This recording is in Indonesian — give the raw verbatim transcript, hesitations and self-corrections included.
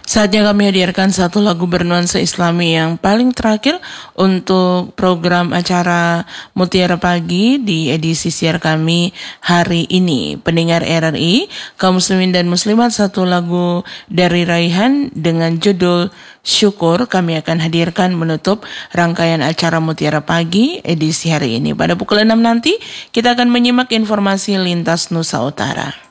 Saatnya kami hadirkan satu lagu bernuansa Islami yang paling terakhir untuk program acara Mutiara Pagi di edisi siar kami hari ini. Pendengar R R I, kaum muslimin dan muslimat, satu lagu dari Raihan dengan judul Syukur kami akan hadirkan menutup rangkaian acara Mutiara Pagi edisi hari ini. Pada pukul enam nanti kita akan menyimak informasi lintas Nusa Utara.